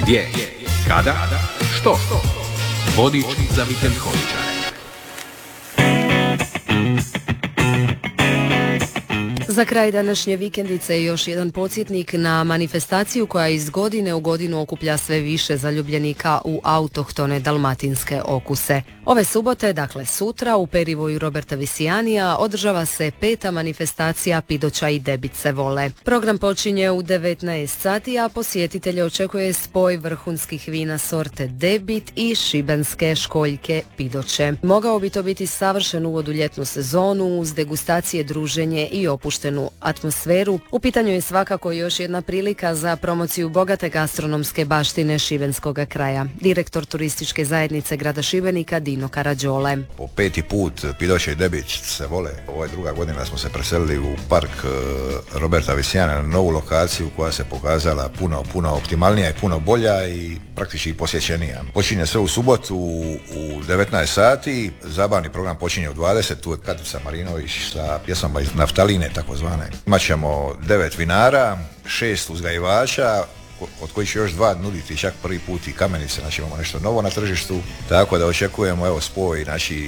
Gdje, kada, što? Vodič za vikend holičare. Za kraj današnje vikendice još jedan podsjetnik na manifestaciju koja iz godine u godinu okuplja sve više zaljubljenika u autohtone dalmatinske okuse. Ove subote, dakle sutra, u perivoju Roberta Visijanija održava se 5. manifestacija Pidoća i Debit se vole. Program počinje u 19 sati, a posjetitelje očekuje spoj vrhunskih vina sorte Debit i šibenske školjke Pidoće. Mogao bi to biti savršen uvod u ljetnu sezonu uz degustacije, druženje i opuštenu atmosferu. U pitanju je svakako još jedna prilika za promociju bogate gastronomske baštine šibenskog kraja. Direktor turističke zajednice grada Šibenika Dino Karađole. Po 5. put Pidoće i Debit se vole. Ovo je druga godina smo se preselili u park Roberta Visijana na novu lokaciju koja se pokazala puno optimalnija i puno bolja i praktički posjećenija. Počinje sve u subotu u 19 sati, zabavni program počinje u 20, tu je Katica Marinović sa pjesmama iz naftaline takozvane. Imat ćemo 9 vinara, 6 uzgajivača, od kojih će još 2 nuditi čak prvi put i kamenice, znači imamo nešto novo na tržištu, tako da očekujemo spoj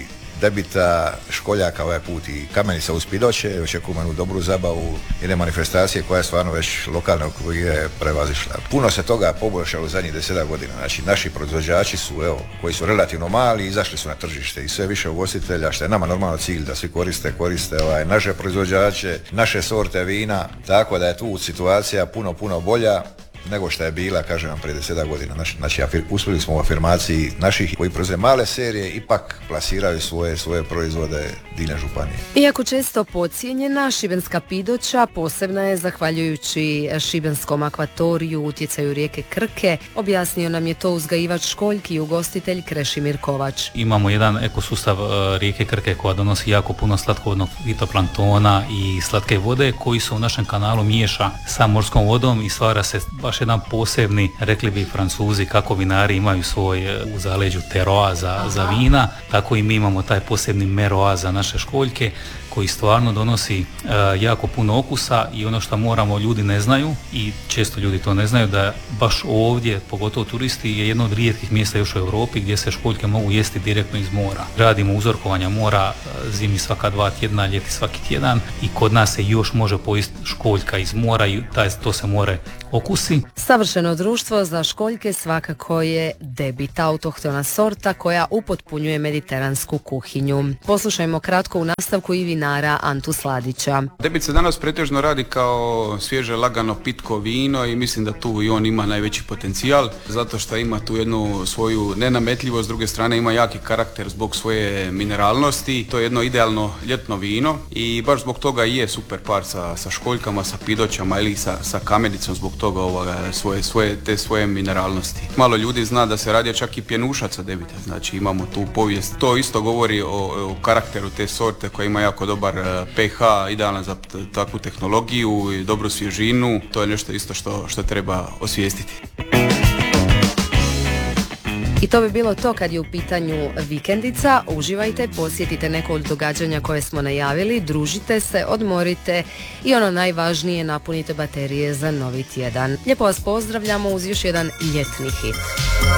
Debita, školjaka ovaj put i kamenica uz Pidoće, očekujemo jednu dobru zabavu, jedne manifestacije koja je stvarno već lokalne okvire prevazišla. Puno se toga poboljšalo u zadnjih 10 godina, znači naši proizvođači su, koji su relativno mali, izašli su na tržište i sve više ugostitelja, što je nama normalno cilj da svi koriste naše proizvođače, naše sorte vina, tako da je tu situacija puno bolja nego što je bila, kažem vam, prije 10 godina. Znači, uspjeli smo u afirmaciji naših koji proizvode male serije, ipak plasiraju svoje proizvode diljem županije. Iako često podcijenjena, šibenska Pidoća posebna je zahvaljujući šibenskom akvatoriju, utjecaju rijeke Krke. Objasnio nam je to uzgajivač školjki i ugostitelj Krešimir Kovač. Imamo jedan ekosustav rijeke Krke koja donosi jako puno slatkovodnog fitoplantona i slatke vode koji se u našem kanalu miješa sa morskom vodom i stvara se baš jedan posebni, rekli bi Francuzi, kako vinari imaju svoj u zaleđu teroa za vina, tako i mi imamo taj posebni meroa za naše školjke koji stvarno donosi jako puno okusa i ono što moramo, ljudi ne znaju i često ljudi to ne znaju, da baš ovdje, pogotovo turisti, je jedno od rijetkih mjesta još u Europi gdje se školjke mogu jesti direktno iz mora. Radimo uzorkovanja mora zimi svaka 2 tjedna, ljeti svaki tjedan i kod nas se još može pojesti školjka iz mora i to se more okusi. Savršeno društvo za školjke svakako je Debit, autohtona sorta koja upotpunjuje mediteransku kuhinju. Poslušajmo kratko u nastavku i vinara Antu Sladića. Debit se danas pretežno radi kao svježe, lagano, pitko vino i mislim da tu i on ima najveći potencijal, zato što ima tu jednu svoju nenametljivost, s druge strane ima jaki karakter zbog svoje mineralnosti. To je jedno idealno ljetno vino i baš zbog toga i je super par sa školjkama, sa pidoćama ili sa kamenicom zbog toga svoje mineralnosti. Malo ljudi zna da se radi čak i pjenušac od Debita, znači imamo tu povijest. To isto govori o karakteru te sorte koja ima jako dobar pH, idealan za takvu tehnologiju i dobru svježinu. To je nešto isto što treba osvijestiti. I to bi bilo to kad je u pitanju vikendica. Uživajte, posjetite neko od događanja koje smo najavili, družite se, odmorite i ono najvažnije, napunite baterije za novi tjedan. Lijepo vas pozdravljamo uz još jedan ljetni hit.